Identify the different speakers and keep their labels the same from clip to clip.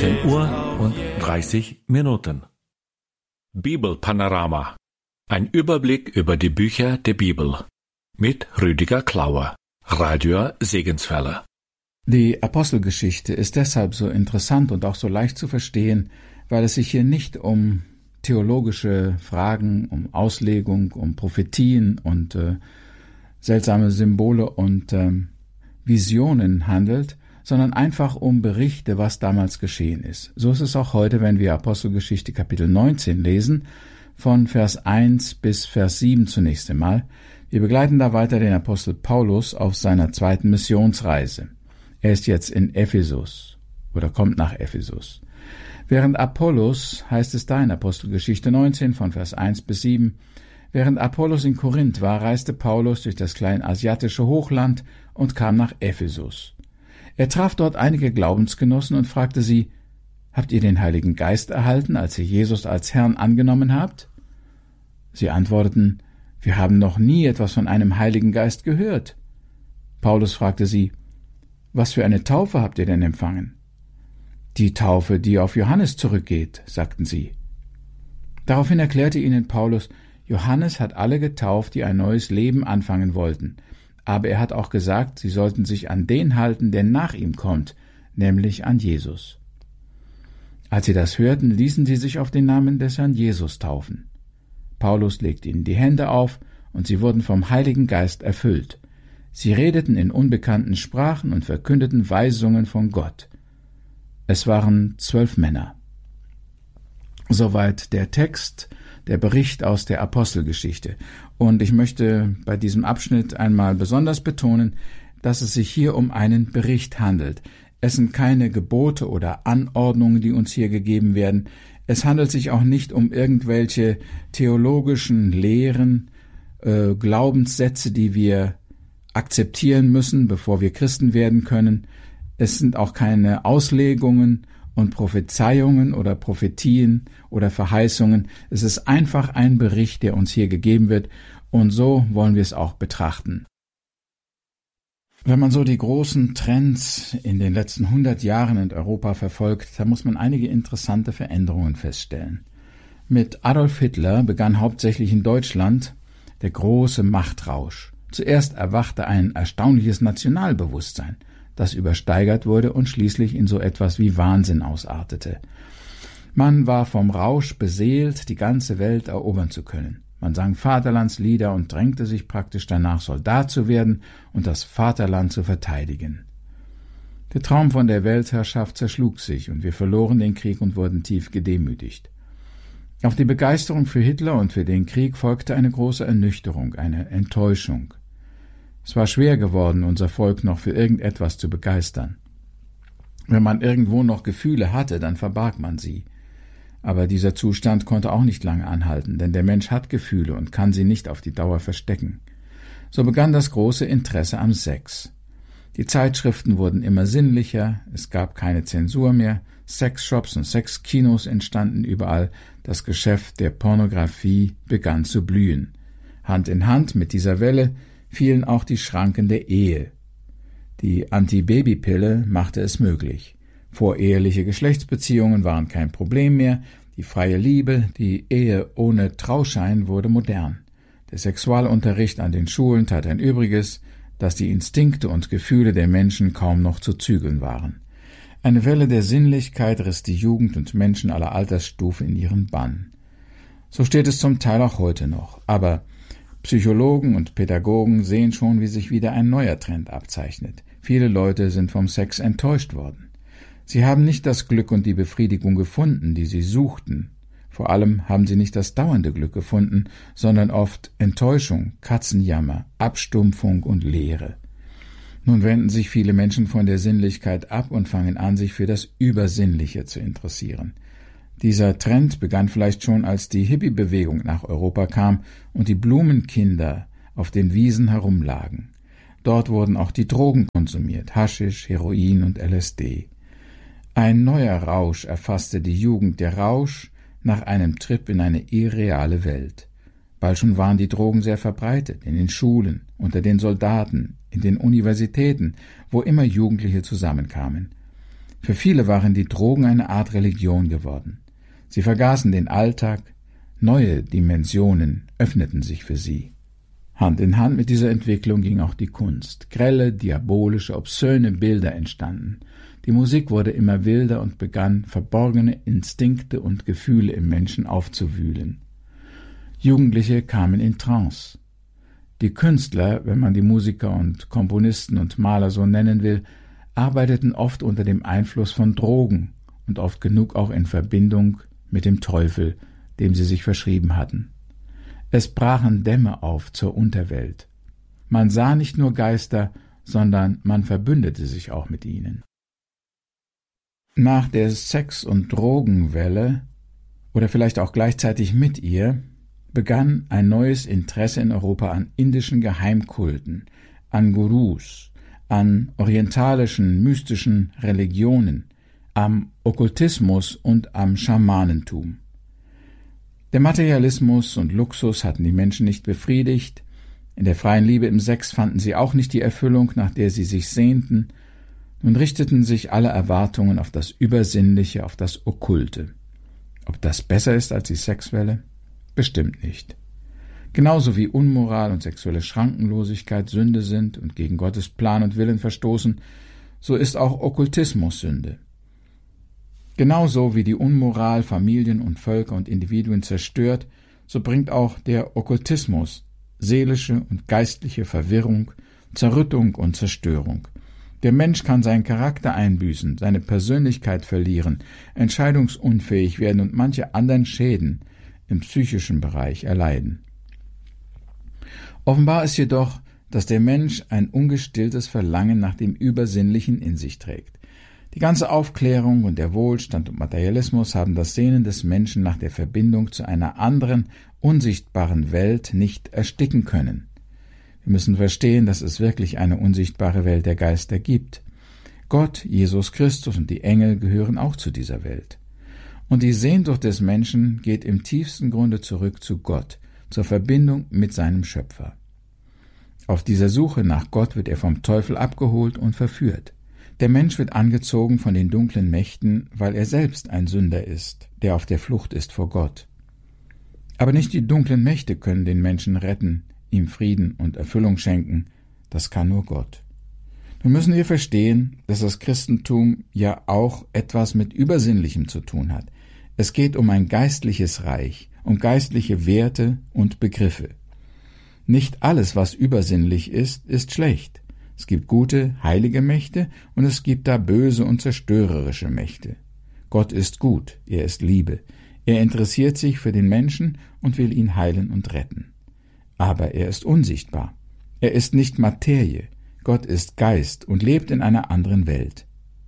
Speaker 1: 16:30 Bibelpanorama. Ein Überblick über die Bücher der Bibel mit Rüdiger Klauer, Radio Segenswelle.
Speaker 2: Die Apostelgeschichte ist deshalb so interessant und auch so leicht zu verstehen, weil es sich hier nicht um theologische Fragen, um Auslegung, um Prophetien und seltsame Symbole und Visionen handelt, sondern einfach um Berichte, was damals geschehen ist. So ist es auch heute, wenn wir Apostelgeschichte Kapitel 19 lesen, von Vers 1 bis Vers 7 zunächst einmal. Wir begleiten da weiter den Apostel Paulus auf seiner zweiten Missionsreise. Er ist jetzt in Ephesus oder kommt nach Ephesus. Während Apollos, heißt es da in Apostelgeschichte 19 von Vers 1 bis 7, während Apollos in Korinth war, reiste Paulus durch das kleinasiatische Hochland und kam nach Ephesus. Er traf dort einige Glaubensgenossen und fragte sie: Habt ihr den Heiligen Geist erhalten, als ihr Jesus als Herrn angenommen habt? Sie antworteten: Wir haben noch nie etwas von einem Heiligen Geist gehört. Paulus fragte sie: Was für eine Taufe habt ihr denn empfangen? Die Taufe, die auf Johannes zurückgeht, sagten sie. Daraufhin erklärte ihnen Paulus: Johannes hat alle getauft, die ein neues Leben anfangen wollten. Aber er hat auch gesagt, sie sollten sich an den halten, der nach ihm kommt, nämlich an Jesus. Als sie das hörten, ließen sie sich auf den Namen des Herrn Jesus taufen. Paulus legte ihnen die Hände auf, und sie wurden vom Heiligen Geist erfüllt. Sie redeten in unbekannten Sprachen und verkündeten Weisungen von Gott. Es waren 12 Männer. Soweit der Text, der Bericht aus der Apostelgeschichte. Und ich möchte bei diesem Abschnitt einmal besonders betonen, dass es sich hier um einen Bericht handelt. Es sind keine Gebote oder Anordnungen, die uns hier gegeben werden. Es handelt sich auch nicht um irgendwelche theologischen Lehren, Glaubenssätze, die wir akzeptieren müssen, bevor wir Christen werden können. Es sind auch keine Auslegungen und Prophezeiungen oder Prophetien oder Verheißungen. Es ist einfach ein Bericht, der uns hier gegeben wird, und so wollen wir es auch betrachten. Wenn man so die großen Trends in den letzten 100 Jahren in Europa verfolgt, da muss man einige interessante Veränderungen feststellen. Mit Adolf Hitler begann hauptsächlich in Deutschland der große Machtrausch. Zuerst erwachte ein erstaunliches Nationalbewusstsein, das übersteigert wurde und schließlich in so etwas wie Wahnsinn ausartete. Man war vom Rausch beseelt, die ganze Welt erobern zu können. Man sang Vaterlandslieder und drängte sich praktisch danach, Soldat zu werden und das Vaterland zu verteidigen. Der Traum von der Weltherrschaft zerschlug sich und wir verloren den Krieg und wurden tief gedemütigt. Auf die Begeisterung für Hitler und für den Krieg folgte eine große Ernüchterung, eine Enttäuschung. Es war schwer geworden, unser Volk noch für irgendetwas zu begeistern. Wenn man irgendwo noch Gefühle hatte, dann verbarg man sie. Aber dieser Zustand konnte auch nicht lange anhalten, denn der Mensch hat Gefühle und kann sie nicht auf die Dauer verstecken. So begann das große Interesse am Sex. Die Zeitschriften wurden immer sinnlicher, es gab keine Zensur mehr, Sexshops und Sexkinos entstanden überall, das Geschäft der Pornografie begann zu blühen. Hand in Hand mit dieser Welle fielen auch die Schranken der Ehe. Die Antibabypille machte es möglich. Voreheliche Geschlechtsbeziehungen waren kein Problem mehr, die freie Liebe, die Ehe ohne Trauschein wurde modern. Der Sexualunterricht an den Schulen tat ein Übriges, dass die Instinkte und Gefühle der Menschen kaum noch zu zügeln waren. Eine Welle der Sinnlichkeit riss die Jugend und Menschen aller Altersstufen in ihren Bann. So steht es zum Teil auch heute noch, aber Psychologen und Pädagogen sehen schon, wie sich wieder ein neuer Trend abzeichnet. Viele Leute sind vom Sex enttäuscht worden. Sie haben nicht das Glück und die Befriedigung gefunden, die sie suchten. Vor allem haben sie nicht das dauernde Glück gefunden, sondern oft Enttäuschung, Katzenjammer, Abstumpfung und Leere. Nun wenden sich viele Menschen von der Sinnlichkeit ab und fangen an, sich für das Übersinnliche zu interessieren. Dieser Trend begann vielleicht schon, als die Hippie-Bewegung nach Europa kam und die Blumenkinder auf den Wiesen herumlagen. Dort wurden auch die Drogen konsumiert, Haschisch, Heroin und LSD. Ein neuer Rausch erfasste die Jugend, der Rausch nach einem Trip in eine irreale Welt. Bald schon waren die Drogen sehr verbreitet, in den Schulen, unter den Soldaten, in den Universitäten, wo immer Jugendliche zusammenkamen. Für viele waren die Drogen eine Art Religion geworden. Sie vergaßen den Alltag, neue Dimensionen öffneten sich für sie. Hand in Hand mit dieser Entwicklung ging auch die Kunst. Grelle, diabolische, obszöne Bilder entstanden. Die Musik wurde immer wilder und begann, verborgene Instinkte und Gefühle im Menschen aufzuwühlen. Jugendliche kamen in Trance. Die Künstler, wenn man die Musiker und Komponisten und Maler so nennen will, arbeiteten oft unter dem Einfluss von Drogen und oft genug auch in Verbindung mit dem Teufel, dem sie sich verschrieben hatten. Es brachen Dämme auf zur Unterwelt. Man sah nicht nur Geister, sondern man verbündete sich auch mit ihnen. Nach der Sex- und Drogenwelle, oder vielleicht auch gleichzeitig mit ihr, begann ein neues Interesse in Europa an indischen Geheimkulten, an Gurus, an orientalischen, mystischen Religionen, am Okkultismus und am Schamanentum. Der Materialismus und Luxus hatten die Menschen nicht befriedigt, in der freien Liebe im Sex fanden sie auch nicht die Erfüllung, nach der sie sich sehnten. Nun richteten sich alle Erwartungen auf das Übersinnliche, auf das Okkulte. Ob das besser ist als die Sexwelle? Bestimmt nicht. Genauso wie Unmoral und sexuelle Schrankenlosigkeit Sünde sind und gegen Gottes Plan und Willen verstoßen, so ist auch Okkultismus Sünde. Genauso wie die Unmoral Familien und Völker und Individuen zerstört, so bringt auch der Okkultismus seelische und geistliche Verwirrung, Zerrüttung und Zerstörung. Der Mensch kann seinen Charakter einbüßen, seine Persönlichkeit verlieren, entscheidungsunfähig werden und manche anderen Schäden im psychischen Bereich erleiden. Offenbar ist jedoch, dass der Mensch ein ungestilltes Verlangen nach dem Übersinnlichen in sich trägt. Die ganze Aufklärung und der Wohlstand und Materialismus haben das Sehnen des Menschen nach der Verbindung zu einer anderen, unsichtbaren Welt nicht ersticken können. Wir müssen verstehen, dass es wirklich eine unsichtbare Welt der Geister gibt. Gott, Jesus Christus und die Engel gehören auch zu dieser Welt. Und die Sehnsucht des Menschen geht im tiefsten Grunde zurück zu Gott, zur Verbindung mit seinem Schöpfer. Auf dieser Suche nach Gott wird er vom Teufel abgeholt und verführt. Der Mensch wird angezogen von den dunklen Mächten, weil er selbst ein Sünder ist, der auf der Flucht ist vor Gott. Aber nicht die dunklen Mächte können den Menschen retten, ihm Frieden und Erfüllung schenken, das kann nur Gott. Nun müssen wir verstehen, dass das Christentum ja auch etwas mit Übersinnlichem zu tun hat. Es geht um ein geistliches Reich, um geistliche Werte und Begriffe. Nicht alles, was übersinnlich ist, ist schlecht. Es gibt gute, heilige Mächte und es gibt da böse und zerstörerische Mächte. Gott ist gut, er ist Liebe. Er interessiert sich für den Menschen und will ihn heilen und retten. Aber er ist unsichtbar. Er ist nicht Materie. Gott ist Geist und lebt in einer anderen Welt.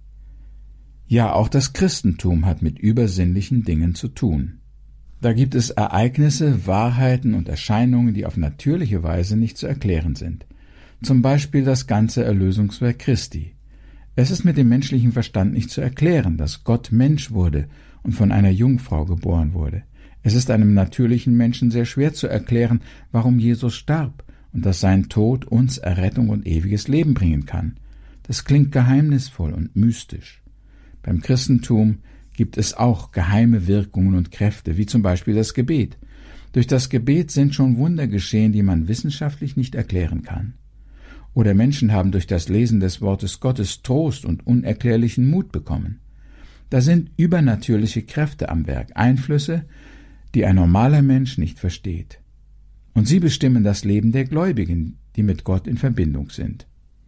Speaker 2: Ja, auch das Christentum hat mit übersinnlichen Dingen zu tun. Da gibt es Ereignisse, Wahrheiten und Erscheinungen, die auf natürliche Weise nicht zu erklären sind. Zum Beispiel das ganze Erlösungswerk Christi. Es ist mit dem menschlichen Verstand nicht zu erklären, dass Gott Mensch wurde und von einer Jungfrau geboren wurde. Es ist einem natürlichen Menschen sehr schwer zu erklären, warum Jesus starb und dass sein Tod uns Errettung und ewiges Leben bringen kann. Das klingt geheimnisvoll und mystisch. Beim Christentum gibt es auch geheime Wirkungen und Kräfte, wie zum Beispiel das Gebet. Durch das Gebet sind schon Wunder geschehen, die man wissenschaftlich nicht erklären kann. Oder Menschen haben durch das Lesen des Wortes Gottes Trost und unerklärlichen Mut bekommen. Da sind übernatürliche Kräfte am Werk, Einflüsse, die ein normaler Mensch nicht versteht. Und sie bestimmen das Leben der Gläubigen, die mit Gott in Verbindung sind.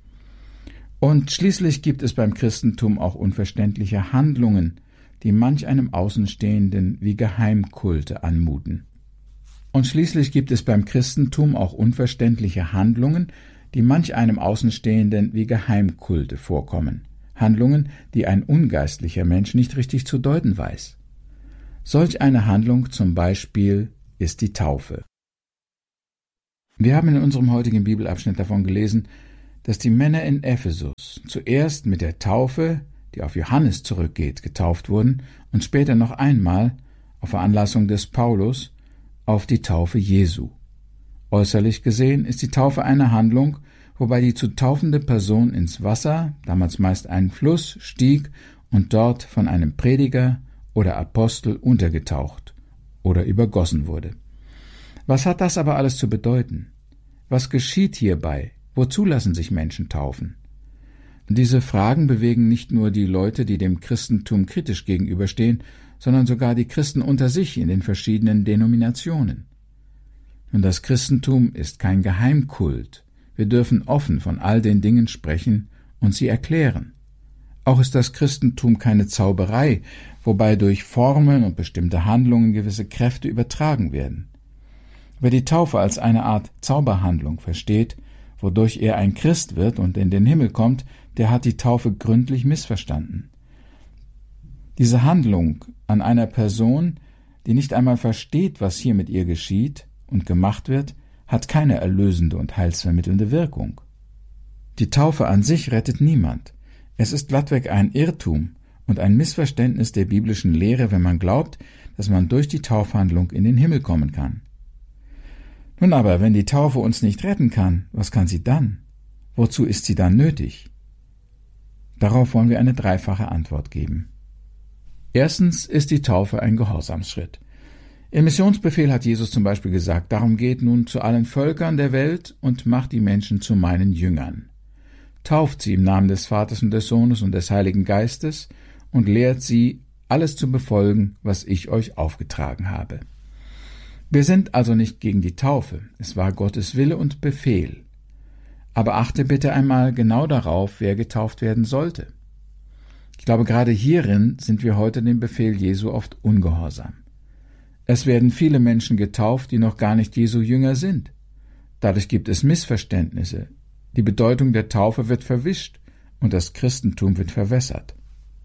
Speaker 2: Und schließlich gibt es beim Christentum auch unverständliche Handlungen, die manch einem Außenstehenden wie Geheimkulte anmuten. Und schließlich gibt es beim Christentum auch unverständliche Handlungen, die manch einem Außenstehenden wie Geheimkulte vorkommen. Handlungen, die ein ungeistlicher Mensch nicht richtig zu deuten weiß. Solch eine Handlung zum Beispiel ist die Taufe. Wir haben in unserem heutigen Bibelabschnitt davon gelesen, dass die Männer in Ephesus zuerst mit der Taufe, die auf Johannes zurückgeht, getauft wurden und später noch einmal, auf Veranlassung des Paulus, auf die Taufe Jesu. Äußerlich gesehen ist die Taufe eine Handlung, wobei die zu taufende Person ins Wasser, damals meist ein Fluss, stieg und dort von einem Prediger oder Apostel untergetaucht oder übergossen wurde. Was hat das aber alles zu bedeuten? Was geschieht hierbei? Wozu lassen sich Menschen taufen? Diese Fragen bewegen nicht nur die Leute, die dem Christentum kritisch gegenüberstehen, sondern sogar die Christen unter sich in den verschiedenen Denominationen. Und das Christentum ist kein Geheimkult. Wir dürfen offen von all den Dingen sprechen und sie erklären. Auch ist das Christentum keine Zauberei, wobei durch Formeln und bestimmte Handlungen gewisse Kräfte übertragen werden. Wer die Taufe als eine Art Zauberhandlung versteht, wodurch er ein Christ wird und in den Himmel kommt, der hat die Taufe gründlich missverstanden. Diese Handlung an einer Person, die nicht einmal versteht, was hier mit ihr geschieht und gemacht wird, hat keine erlösende und heilsvermittelnde Wirkung. Die Taufe an sich rettet niemand. Es ist glattweg ein Irrtum und ein Missverständnis der biblischen Lehre, wenn man glaubt, dass man durch die Taufhandlung in den Himmel kommen kann. Nun aber, wenn die Taufe uns nicht retten kann, was kann sie dann? Wozu ist sie dann nötig? Darauf wollen wir eine dreifache Antwort geben. Erstens ist die Taufe ein Gehorsamsschritt. Im Missionsbefehl hat Jesus zum Beispiel gesagt, darum geht nun zu allen Völkern der Welt und macht die Menschen zu meinen Jüngern. Tauft sie im Namen des Vaters und des Sohnes und des Heiligen Geistes und lehrt sie, alles zu befolgen, was ich euch aufgetragen habe. Wir sind also nicht gegen die Taufe, es war Gottes Wille und Befehl. Aber achte bitte einmal genau darauf, wer getauft werden sollte. Ich glaube, gerade hierin sind wir heute dem Befehl Jesu oft ungehorsam. Es werden viele Menschen getauft, die noch gar nicht Jesu Jünger sind. Dadurch gibt es Missverständnisse. Die Bedeutung der Taufe wird verwischt und das Christentum wird verwässert.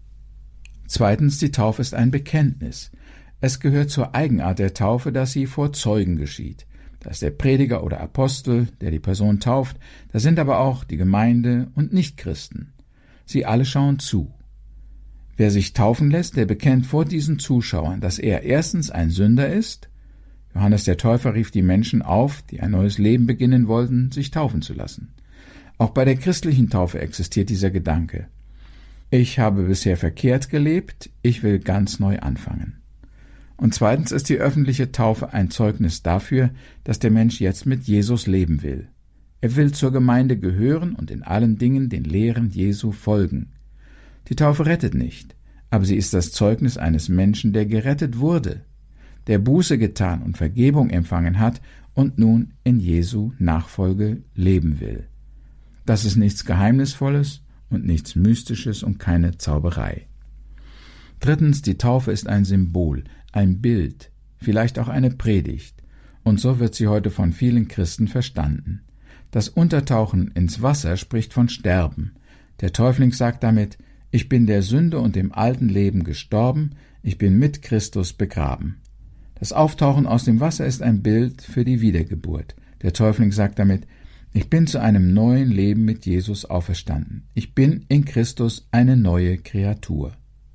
Speaker 2: Zweitens, die Taufe ist ein Bekenntnis. Es gehört zur Eigenart der Taufe, dass sie vor Zeugen geschieht. Da ist der Prediger oder Apostel, der die Person tauft, da sind aber auch die Gemeinde und Nichtchristen. Sie alle schauen zu. Wer sich taufen lässt, der bekennt vor diesen Zuschauern, dass er erstens ein Sünder ist. Johannes der Täufer rief die Menschen auf, die ein neues Leben beginnen wollten, sich taufen zu lassen. Auch bei der christlichen Taufe existiert dieser Gedanke. Ich habe bisher verkehrt gelebt, ich will ganz neu anfangen. Und zweitens ist die öffentliche Taufe ein Zeugnis dafür, dass der Mensch jetzt mit Jesus leben will. Er will zur Gemeinde gehören und in allen Dingen den Lehren Jesu folgen. Die Taufe rettet nicht, aber sie ist das Zeugnis eines Menschen, der gerettet wurde, der Buße getan und Vergebung empfangen hat und nun in Jesu Nachfolge leben will. Das ist nichts Geheimnisvolles und nichts Mystisches und keine Zauberei. Drittens, die Taufe ist ein Symbol, ein Bild, vielleicht auch eine Predigt, und so wird sie heute von vielen Christen verstanden. Das Untertauchen ins Wasser spricht von Sterben. Der Täufling sagt damit, ich bin der Sünde und dem alten Leben gestorben, ich bin mit Christus begraben. Das Auftauchen aus dem Wasser ist ein Bild für die Wiedergeburt. Der Täufling sagt damit, ich bin zu einem neuen Leben mit Jesus auferstanden. Ich bin in Christus eine neue Kreatur.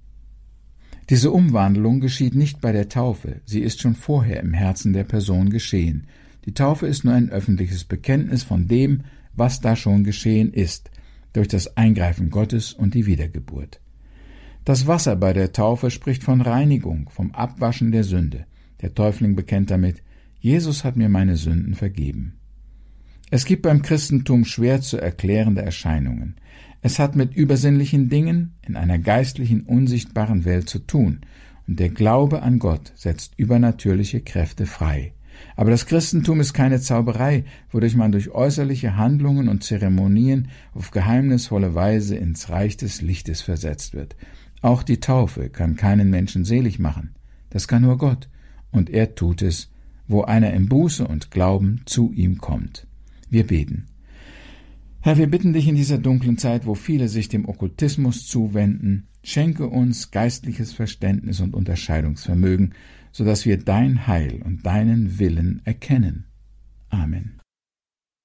Speaker 2: Diese Umwandlung geschieht nicht bei der Taufe, sie ist schon vorher im Herzen der Person geschehen. Die Taufe ist nur ein öffentliches Bekenntnis von dem, was da schon geschehen ist, durch das Eingreifen Gottes und die Wiedergeburt. Das Wasser bei der Taufe spricht von Reinigung, vom Abwaschen der Sünde. Der Täufling bekennt damit, Jesus hat mir meine Sünden vergeben. Es gibt beim Christentum schwer zu erklärende Erscheinungen. Es hat mit übersinnlichen Dingen in einer geistlichen, unsichtbaren Welt zu tun, und der Glaube an Gott setzt übernatürliche Kräfte frei. Aber das Christentum ist keine Zauberei, wodurch man durch äußerliche Handlungen und Zeremonien auf geheimnisvolle Weise ins Reich des Lichtes versetzt wird. Auch die Taufe kann keinen Menschen selig machen. Das kann nur Gott, und er tut es, wo einer in Buße und Glauben zu ihm kommt. Wir beten. Herr, wir bitten dich in dieser dunklen Zeit, wo viele sich dem Okkultismus zuwenden, schenke uns geistliches Verständnis und Unterscheidungsvermögen, sodass wir dein Heil und deinen Willen erkennen. Amen.